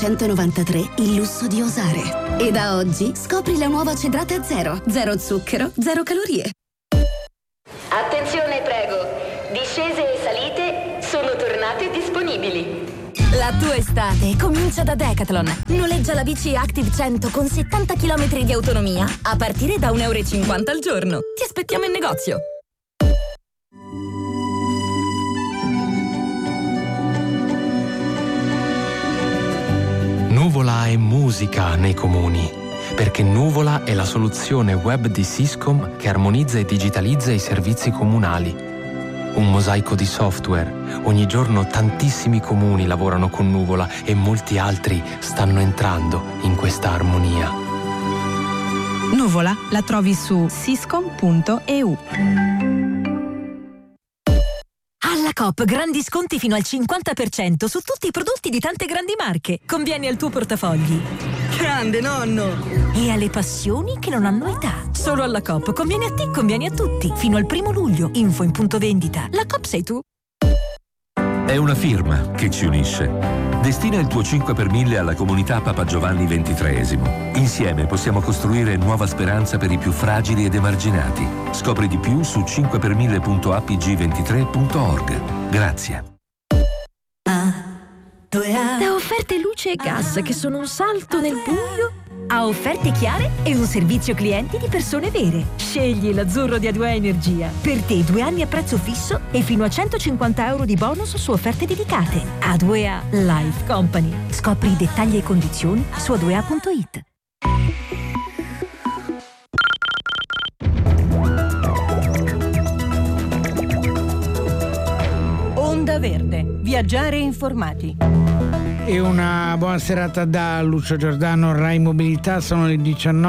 193 il lusso di osare. E da oggi scopri la nuova Cedrate Zero. Zero zucchero, zero calorie. Attenzione, prego. Discese e salite sono tornate disponibili. La tua estate comincia da Decathlon. Noleggia la bici Active 100 con 70 km di autonomia a partire da €1,50 al giorno. Ti aspettiamo in negozio. Nuvola è musica nei comuni, perché Nuvola è la soluzione web di Syscom che armonizza e digitalizza i servizi comunali. Un mosaico di software. Ogni giorno tantissimi comuni lavorano con Nuvola e molti altri stanno entrando in questa armonia. Nuvola la trovi su syscom.eu. Alla Coop grandi sconti fino al 50% su tutti i prodotti di tante grandi marche. Convieni al tuo portafogli. Grande nonno! E alle passioni che non hanno età. Solo alla Coop conviene a te, conviene a tutti. Fino al 1 luglio. Info in punto vendita. La Coop sei tu. È una firma che ci unisce. Destina il tuo 5 per 1000 alla comunità Papa Giovanni XXIII. Insieme possiamo costruire nuova speranza per i più fragili ed emarginati. Scopri di più su 5per1000.apg23.org. Grazie. Da offerte luce e gas che sono un salto nel buio a offerte chiare e un servizio clienti di persone vere. Scegli l'azzurro di A2A Energia. Per te 2 anni a prezzo fisso e fino a €150 di bonus su offerte dedicate. A2A Life Company. Scopri i dettagli e condizioni su a2a.it. Onda Verde. Viaggiare informati. E una buona serata da Lucio Giordano, Rai Mobilità. Sono le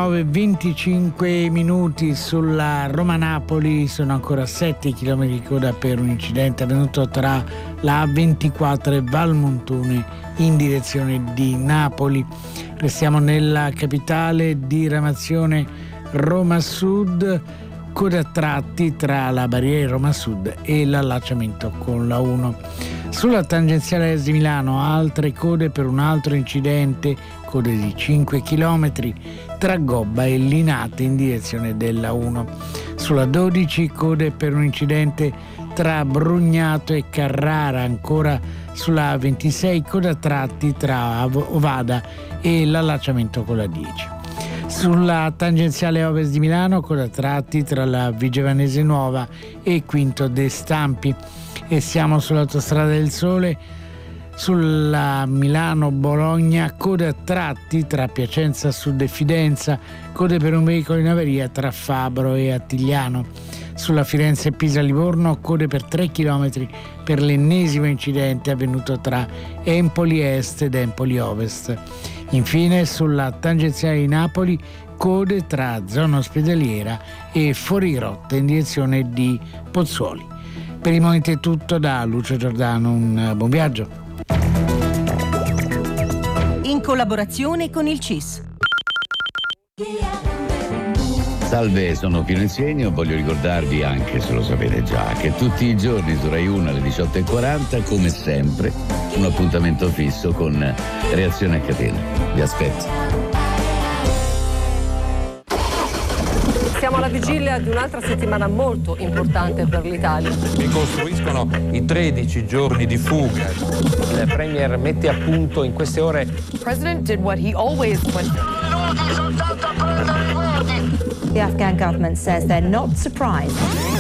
19:25 sulla Roma-Napoli. Sono ancora 7 km di coda per un incidente avvenuto tra la A24 e Valmontone in direzione di Napoli. Restiamo nella capitale, diramazione Roma Sud, coda a tratti tra la barriera Roma Sud e l'allacciamento con la 1. Sulla tangenziale Est di Milano altre code per un altro incidente, code di 5 km tra Gobba e Linate in direzione della 1. Sulla 12 code per un incidente tra Brugnato e Carrara, ancora sulla 26 coda a tratti tra Ovada e l'allacciamento con la 10. Sulla tangenziale Ovest di Milano, coda a tratti tra la Vigevanese Nuova e Quinto de Stampi. E siamo sull'autostrada del Sole, sulla Milano-Bologna, coda a tratti tra Piacenza Sud e Fidenza, code per un veicolo in avaria tra Fabro e Attigliano. Sulla Firenze-Pisa-Livorno, code per 3 km per l'ennesimo incidente avvenuto tra Empoli Est ed Empoli Ovest. Infine, sulla tangenziale di Napoli, code tra zona ospedaliera e fuorirotta in direzione di Pozzuoli. Per il momento è tutto da Lucio Giordano, un buon viaggio. In collaborazione con il CIS. Salve, sono Pino Insegno. Voglio ricordarvi, anche se lo sapete già, che tutti i giorni su Rai 1 alle 18:40, come sempre, un appuntamento fisso con Reazione a catena. Vi aspetto. Siamo alla vigilia di un'altra settimana molto importante per l'Italia. Ricostruiscono i 13 giorni di fuga. Il Premier mette a punto in queste ore. The President did what he always went. The Afghan government says they're not surprised.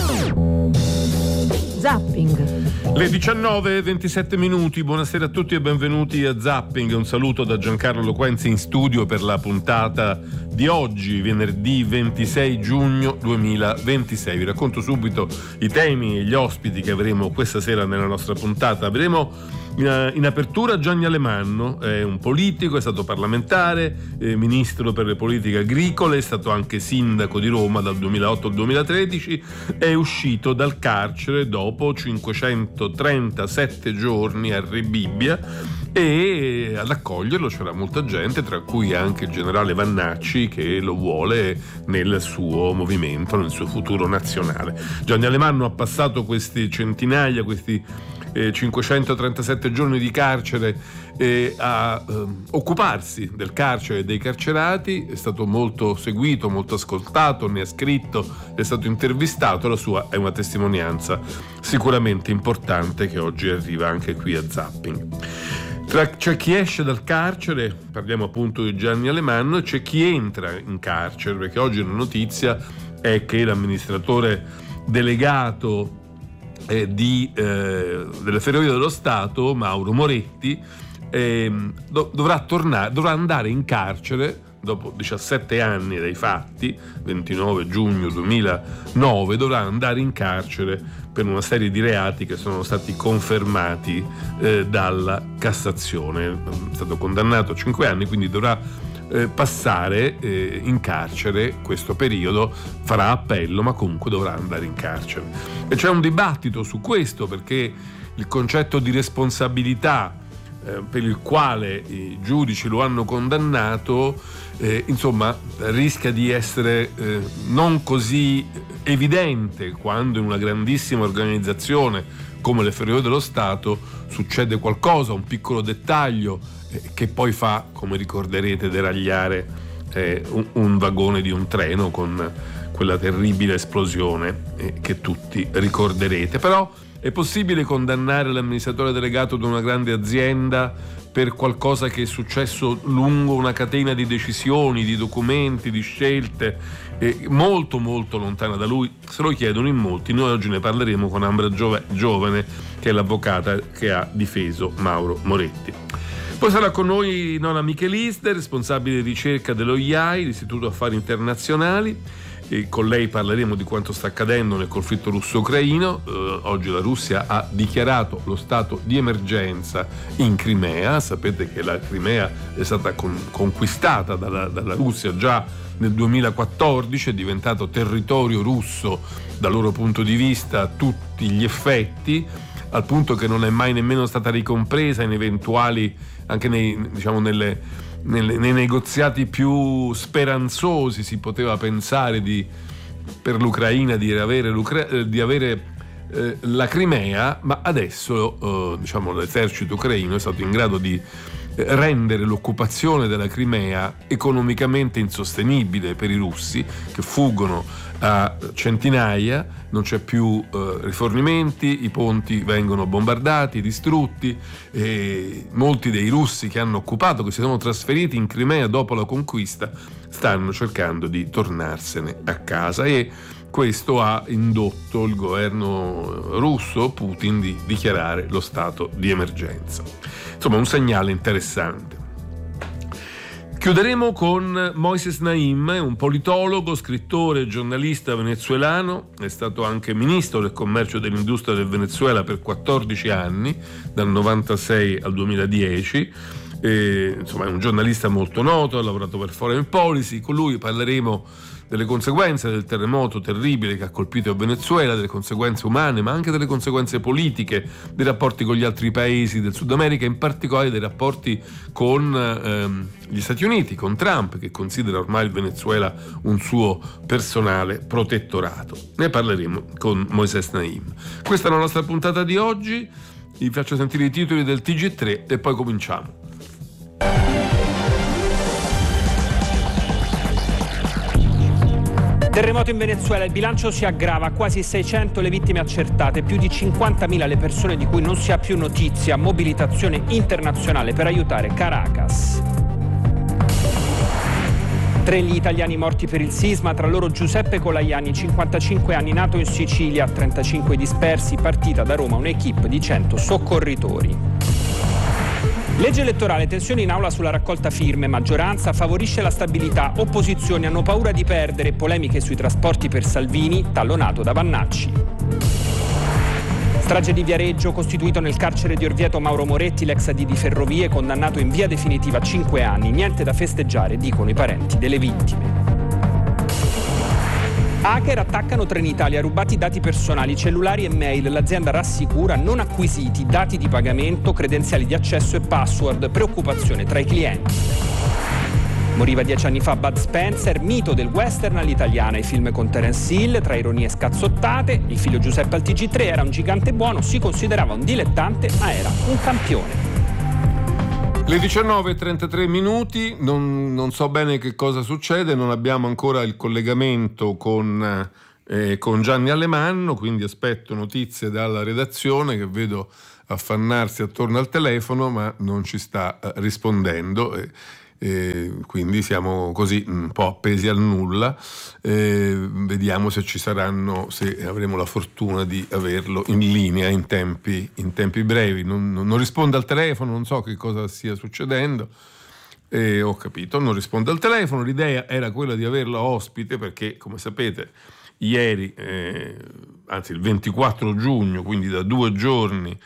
Zapping. Le 19:27, buonasera a tutti e benvenuti a Zapping. Un saluto da Giancarlo Loquenzi in studio per la puntata di oggi, venerdì 26 giugno 2026. Vi racconto subito i temi e gli ospiti che avremo questa sera nella nostra puntata. Avremo in apertura Gianni Alemanno, è un politico, è stato parlamentare, ministro per le politiche agricole, è stato anche sindaco di Roma dal 2008 al 2013, è uscito dal carcere dopo 537 giorni a Rebibbia e ad accoglierlo c'era molta gente, tra cui anche il generale Vannacci che lo vuole nel suo movimento, nel suo futuro nazionale. Gianni Alemanno ha passato questi 537 giorni di carcere a occuparsi del carcere e dei carcerati. È stato molto seguito, molto ascoltato, ne ha scritto, è stato intervistato. La sua è una testimonianza sicuramente importante che oggi arriva anche qui a Zapping. C'è chi esce dal carcere, parliamo appunto di Gianni Alemanno, e c'è chi entra in carcere, perché oggi la notizia è che l'amministratore delegato delle Ferrovie dello Stato, Mauro Moretti, dovrà andare in carcere dopo 17 anni dai fatti, 29 giugno 2009, dovrà andare in carcere per una serie di reati che sono stati confermati dalla Cassazione. È stato condannato a 5 anni, quindi dovrà passare in carcere questo periodo, farà appello, ma comunque dovrà andare in carcere. E c'è un dibattito su questo, perché il concetto di responsabilità per il quale i giudici lo hanno condannato, insomma, rischia di essere non così evidente quando in una grandissima organizzazione come le Ferrovie dello Stato succede qualcosa, un piccolo dettaglio che poi fa, come ricorderete, deragliare un vagone di un treno con quella terribile esplosione che tutti ricorderete. Però è possibile condannare l'amministratore delegato di una grande azienda per qualcosa che è successo lungo una catena di decisioni, di documenti, di scelte molto molto lontana da lui? Se lo chiedono in molti. Noi oggi ne parleremo con Ambra Giovane, che è l'avvocata che ha difeso Mauro Moretti. Poi sarà con noi Nona Micheliste, responsabile di ricerca dello IAI, l'Istituto Affari Internazionali. E con lei parleremo di quanto sta accadendo nel conflitto russo-ucraino. Oggi la Russia ha dichiarato lo stato di emergenza in Crimea. Sapete che la Crimea è stata conquistata dalla Russia già nel 2014, è diventato territorio russo dal loro punto di vista a tutti gli effetti, al punto che non è mai nemmeno stata ricompresa in eventuali, anche nei negoziati più speranzosi si poteva pensare per l'Ucraina di avere la Crimea, ma adesso l'esercito ucraino è stato in grado di rendere l'occupazione della Crimea economicamente insostenibile per i russi, che fuggono a centinaia, non c'è più rifornimenti, i ponti vengono bombardati, distrutti, e molti dei russi che hanno occupato, che si sono trasferiti in Crimea dopo la conquista, stanno cercando di tornarsene a casa, e questo ha indotto il governo russo, Putin, di dichiarare lo stato di emergenza. Insomma, un segnale interessante. Chiuderemo con Moises Naim, un politologo, scrittore e giornalista venezuelano. È stato anche ministro del commercio e dell'industria del Venezuela per 14 anni, dal 96 al 2010. Insomma, è un giornalista molto noto, ha lavorato per Foreign Policy. Con lui parleremo delle conseguenze del terremoto terribile che ha colpito il Venezuela, delle conseguenze umane, ma anche delle conseguenze politiche, dei rapporti con gli altri paesi del Sud America, in particolare dei rapporti con gli Stati Uniti, con Trump, che considera ormai il Venezuela un suo personale protettorato. Ne parleremo con Moises Naim. Questa è la nostra puntata di oggi. Vi faccio sentire i titoli del TG3 e poi cominciamo. Terremoto in Venezuela, il bilancio si aggrava, quasi 600 le vittime accertate, più di 50.000 le persone di cui non si ha più notizia, mobilitazione internazionale per aiutare Caracas. 3 gli italiani morti per il sisma, tra loro Giuseppe Colaiani, 55 anni, nato in Sicilia, 35 dispersi, partita da Roma un'equipe di 100 soccorritori. Legge elettorale, tensioni in aula sulla raccolta firme, maggioranza favorisce la stabilità, opposizioni hanno paura di perdere, polemiche sui trasporti per Salvini, tallonato da Vannacci. Strage di Viareggio, costituito nel carcere di Orvieto Mauro Moretti, l'ex AD di Ferrovie, condannato in via definitiva a 5 anni, niente da festeggiare, dicono i parenti delle vittime. Hacker attaccano Trenitalia, rubati dati personali, cellulari e mail, l'azienda rassicura non acquisiti, dati di pagamento, credenziali di accesso e password, preoccupazione tra i clienti. Moriva 10 anni fa Bud Spencer, mito del western all'italiana, i film con Terence Hill, tra ironie e scazzottate. Il figlio Giuseppe al TG3 era un gigante buono, si considerava un dilettante, ma era un campione. Le 19:33 minuti, non so bene che cosa succede, non abbiamo ancora il collegamento con Gianni Alemanno, quindi aspetto notizie dalla redazione che vedo affannarsi attorno al telefono ma non ci sta rispondendo. Quindi siamo così un po' appesi al nulla. Vediamo se avremo la fortuna di averlo in linea in tempi brevi. Non risponde al telefono, non so che cosa stia succedendo. Ho capito, non risponde al telefono. L'idea era quella di averla ospite perché, come sapete, ieri, anzi il 24 giugno, quindi da 2 giorni,